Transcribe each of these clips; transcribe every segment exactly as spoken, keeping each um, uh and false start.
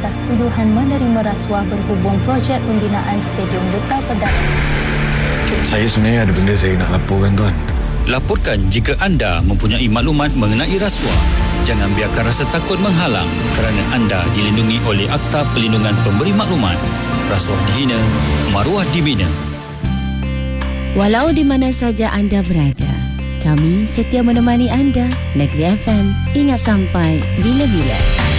atas tuduhan menerima rasuah berhubung projek pembinaan Stadium Duta Perdana. Saya sebenarnya ada benda saya nak laporkan, tuan. Laporkan jika anda mempunyai maklumat mengenai rasuah. Jangan biarkan rasa takut menghalang kerana anda dilindungi oleh Akta Perlindungan Pemberi Maklumat. Rasuah dihina, maruah dibina. Walau di mana saja anda berada, kami setia menemani anda. Negeri F M, ingat sampai bila-bila.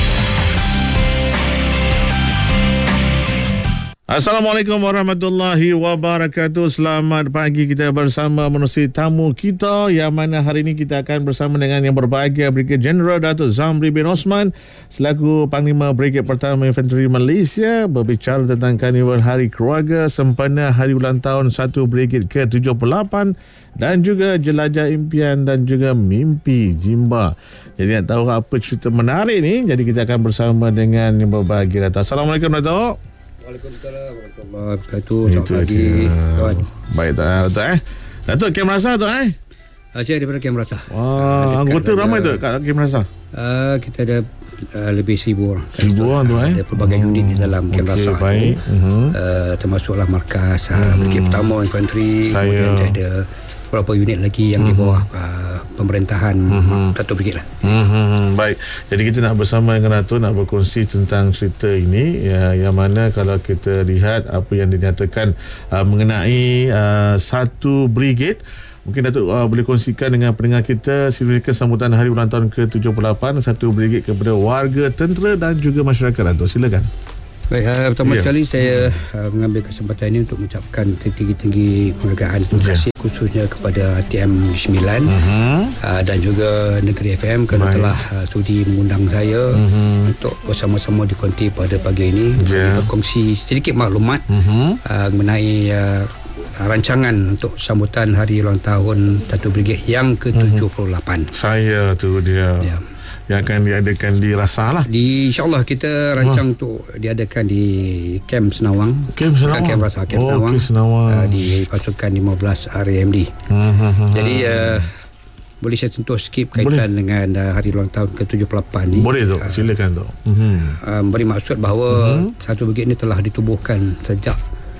Assalamualaikum warahmatullahi wabarakatuh. Selamat pagi, kita bersama menerusi tamu kita yang mana hari ini kita akan bersama dengan yang berbahagia Brigadier General Datuk Zamri bin Osman selaku Panglima Brigade Pertama Infanteri Malaysia berbicara tentang Karnival Hari Keluarga sempena Hari Ulang Tahun satu Brigade ke tujuh puluh lapan dan juga Jelajah Impian dan juga Mimpi Jimba. Jadi nak tahu apa cerita menarik ni, jadi kita akan bersama dengan yang berbahagia Datuk. Assalamualaikum Datuk. Waalaikumsalam warahmatullahi wabarakatuh. Selamat pagi, tuan. Baik, Datuk eh. Datuk, Kem Rasa tu eh? Uh, saya daripada Kem Rasa. Wah, uh, anggota ramai tu kat Kem Rasa? Uh, kita ada uh, lebih seribu orang. Seribu orang tu eh? Ada pelbagai hmm. unit di dalam Kem Rasa okay, baik. tu. Uh-huh. Uh, termasuklah markas, uh, uh-huh. Brigade Pertama Infanteri. Saya. Kemudian ada beberapa unit lagi yang uh-huh. di bawah uh, pemerintahan uh-huh. Datuk Brigade lah. Uh-huh. Baik, jadi kita nak bersama dengan Datuk nak berkongsi tentang cerita ini ya, yang mana kalau kita lihat apa yang dinyatakan uh, mengenai uh, satu brigade. Mungkin Datuk uh, boleh kongsikan dengan pendengar kita silakan sambutan Hari Ulang Tahun ke tujuh puluh lapan satu brigade kepada warga, tentera dan juga masyarakat. Datuk, silakan. Baik, uh, pertama yeah. sekali saya uh, mengambil kesempatan ini untuk mengucapkan tinggi-tinggi penghargaan terima kasih yeah. khususnya kepada T M sembilan uh-huh. uh, dan juga Negeri F M kerana Baik. telah uh, sudi mengundang saya uh-huh. untuk bersama-sama dikonti pada pagi ini yeah. berkongsi sedikit maklumat uh-huh. uh, mengenai uh, rancangan untuk sambutan Hari Ulang Tahun satu Brigade yang ke tujuh puluh lapan. Uh-huh. Saya tu dia. Yeah. Yang akan diadakan di Rasa lah. Di InsyaAllah kita rancang hmm. untuk diadakan di Kem Senawang. Kem Senawang? Kem Rasa, Kem oh, Senawang. Okay, Senawang. Uh, di pasukan lima belas R A M D. Hmm, hmm, hmm, Jadi uh, boleh saya sentuh sikit kaitan boleh. dengan uh, Hari Ulang Tahun ke tujuh puluh lapan ni. Boleh tu, uh, silakan tu. Hmm. Uh, beri maksud bahawa hmm. satu brigade ni telah ditubuhkan sejak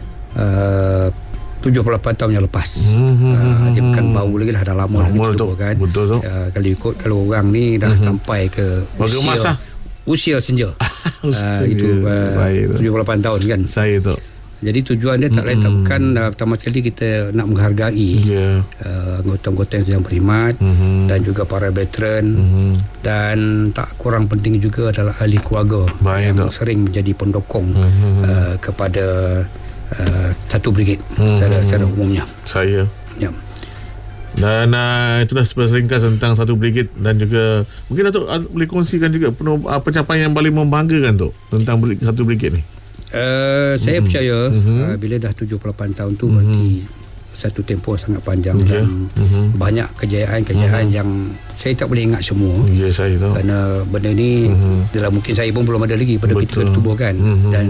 uh, tujuh puluh lapan tahun yang lepas. Hmm, uh, dia bukan baru lagi dah, dah lama lagi tu kan. Betul tu. Uh, kalau ikut kalau orang ni dah hmm. sampai ke Warga usia masa. usia senja. uh, itu uh, tujuh puluh lapan tahun kan. Saya tu. Jadi tujuan dia tak lain tak bukan uh, pertama sekali kita nak menghargai yeah. uh, anggota-anggota yang sedang berkhidmat mm-hmm. dan juga para veteran mm-hmm. dan tak kurang penting juga adalah ahli keluarga Baik yang tak. sering menjadi pendukung mm-hmm. uh, kepada Uh, satu brigade hmm. secara, secara umumnya. Saya ya. Dan uh, itulah sebagai ringkas tentang satu brigade dan juga mungkin Datuk uh, boleh kongsikan juga penuh, uh, pencapaian yang paling membanggakan tu tentang satu brigade ni. Uh, saya hmm. percaya hmm. Uh, bila dah tujuh puluh lapan tahun tu hmm. berarti satu tempoh sangat panjang yeah. dan hmm. banyak kejayaan-kejayaan hmm. yang saya tak boleh ingat semua. Ya, yeah, saya tahu. Kerana benda ni hmm. dalam mungkin saya pun belum ada lagi pada ketika ditubuhkan hmm. dan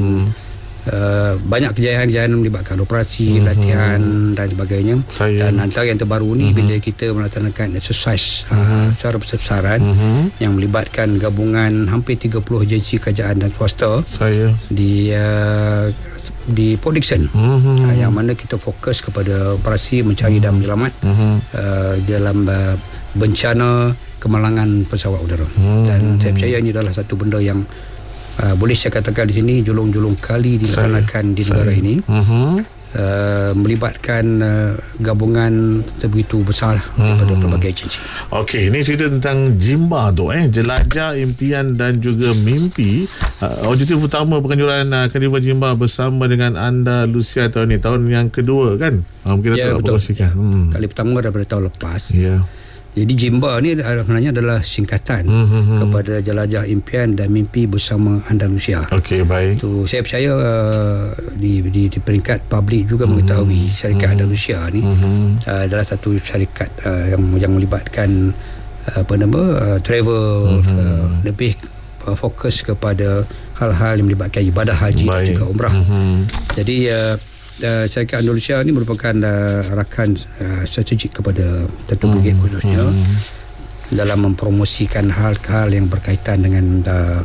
Uh, banyak kejayaan-kejayaan melibatkan operasi, mm-hmm. latihan dan sebagainya. Saya. Dan antara yang terbaru ni mm-hmm. bila kita melaksanakan exercise mm-hmm. uh, secara besar-besaran mm-hmm. yang melibatkan gabungan hampir tiga puluh agensi kerajaan dan swasta. Saya. Di uh, di Port Dickson mm-hmm. uh, yang mana kita fokus kepada operasi mencari mm-hmm. dan menyelamat mm-hmm. uh, dalam uh, bencana kemalangan pesawat udara. Mm-hmm. Dan saya percaya ini adalah satu benda yang Uh, boleh saya katakan di sini julung-julung kali dilaksanakan di negara saya. ini uh-huh. uh, melibatkan uh, gabungan sebegitu besar uh-huh. daripada pelbagai agensi. Okey, ini cerita tentang Jimba tu eh, Jelajah Impian dan juga Mimpi. Uh, objektif utama penganjuran uh, Karnival Jimba bersama dengan Andalusia tahun ni, tahun yang kedua kan? Uh, mungkin ya, betul. Ya. Hmm. Kali pertama daripada tahun lepas. Ya. Yeah. Jadi Jimba ni sebenarnya adalah singkatan mm-hmm. kepada Jelajah Impian dan Mimpi bersama Andalusia. Okey, baik. Tu saya percaya uh, di, di di peringkat publik juga mm-hmm. mengetahui syarikat mm-hmm. Andalusia ni mm-hmm. uh, adalah satu syarikat uh, yang yang melibatkan uh, apa nama uh, travel mm-hmm. uh, lebih uh, fokus kepada hal-hal yang melibatkan ibadah haji baik. dan juga umrah. Mm-hmm. Jadi uh, Uh, syarikat Andalusia ini merupakan uh, rakan uh, strategik kepada satu brigade khususnya hmm. dalam mempromosikan hal-hal yang berkaitan dengan uh,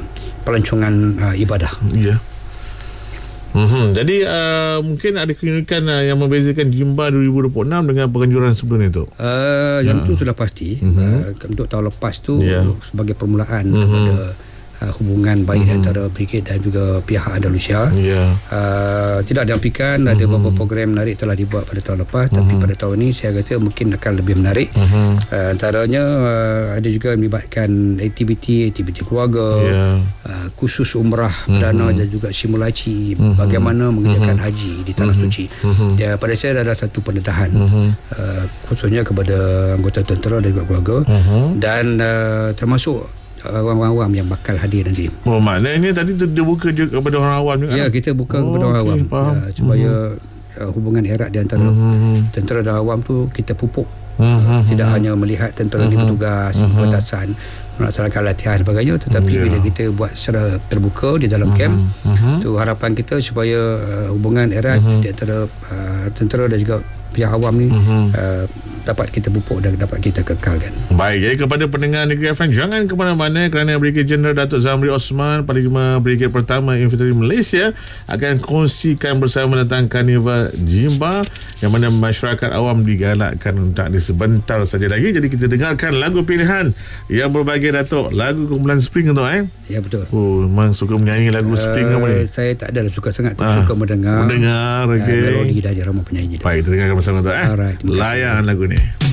pelancongan uh, ibadah. Ya. Mm-hmm. Jadi uh, mungkin ada keunikan uh, yang membezakan Jimba dua ribu dua puluh enam dengan penganjuran sebelum itu. Uh, yang itu sudah pasti. Mm-hmm. Uh, untuk tahun lepas tu yeah. sebagai permulaan mm-hmm. kepada Uh, hubungan baik mm-hmm. antara Brigade dan juga pihak Andalusia. Yeah. Uh, tidak dinafikan mm-hmm. ada beberapa program menarik telah dibuat pada tahun lepas, mm-hmm. tapi pada tahun ini saya rasa mungkin akan lebih menarik. Mm-hmm. Uh, antaranya uh, ada juga melibatkan aktiviti-aktiviti keluarga, yeah. uh, khusus umrah perdana mm-hmm. dan juga simulasi mm-hmm. bagaimana mengerjakan mm-hmm. haji di Tanah mm-hmm. Suci. Mm-hmm. Ya, pada saya ada satu pendedahan mm-hmm. uh, khususnya kepada anggota tentera dan juga keluarga mm-hmm. dan uh, termasuk orang-orang awam yang bakal hadir nanti. Oh, maknanya tadi dia buka je kepada orang awam juga. Ya, kan? Kita buka oh, kepada orang okay, awam ya, supaya mm-hmm. uh, hubungan erat di antara mm-hmm. tentera dan awam tu kita pupuk. Mm-hmm. Tidak hanya melihat tentera mm-hmm. di bertugas, mm-hmm. perbatasan, melaksanakan latihan dan sebagainya, tetapi yeah. bila kita buat secara terbuka di dalam mm-hmm. camp, mm-hmm. tu harapan kita supaya uh, hubungan erat mm-hmm. di antara uh, tentera dan juga pihak awam ni mm-hmm. uh, dapat kita pupuk dan dapat kita kekalkan. Baik, jadi kepada pendengar Negeri F M, jangan ke mana-mana kerana Brigadier Jeneral Datuk Zamri Osman, Panglima Brigade Pertama Infanteri Malaysia akan kongsikan bersama tentang Karnival Jimba yang mana masyarakat awam digalakkan untuk ada sebentar saja lagi. Jadi kita dengarkan lagu pilihan yang berbagai, Datuk. Lagu kumpulan Spring tu eh? Ya, betul. Oh, memang suka menyanyi lagu uh, Spring apa ni? Saya tak ada suka sangat, ah, suka mendengar. Mendengar, okey. Uh, melodi dan irama penyanyi. Baik, dengarkan bersama tu eh. Alright, layan lagu ni.